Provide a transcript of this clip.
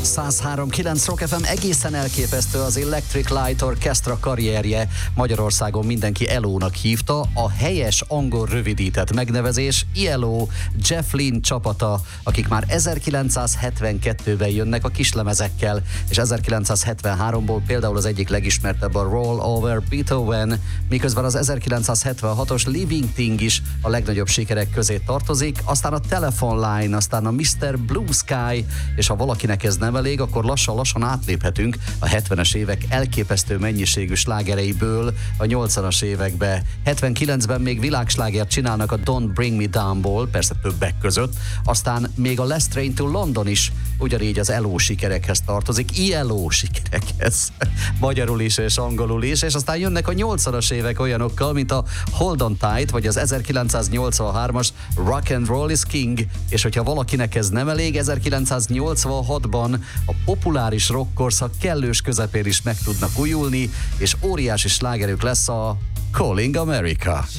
103.9 Rock FM, egészen elképesztő az Electric Light Orchestra karrierje. Magyarországon mindenki ELO-nak hívta, a helyes angol rövidített megnevezés ELO, Jeff Lynne csapata, akik már 1972-ben jönnek a kislemezekkel, és 1973-ból például az egyik legismertebb a Roll Over Beethoven, miközben az 1976-os Living Thing is a legnagyobb sikerek közé tartozik, aztán a Telephone Line, aztán a Mr. Blue Sky, és ha valakinek ez nem elég, akkor lassan átléphetünk a 70-es évek elképesztő mennyiségű slágereiből a 80-as évekbe. 79-ben még világslágert csinálnak a Don't Bring Me Downból, persze többek között, aztán még a Last Train to London is ugyanígy az ELO sikerekhez tartozik, ELO sikerekhez, magyarul is és angolul is, és aztán jönnek a 80-as évek olyanokkal, mint a Hold On Tight, vagy az 1983-as Rock and Roll is King, és hogyha valakinek ez nem elég, 1986-ban a populáris rockkorszak kellős közepén is meg tudnak újulni, és óriási slágerük lesz a Calling America.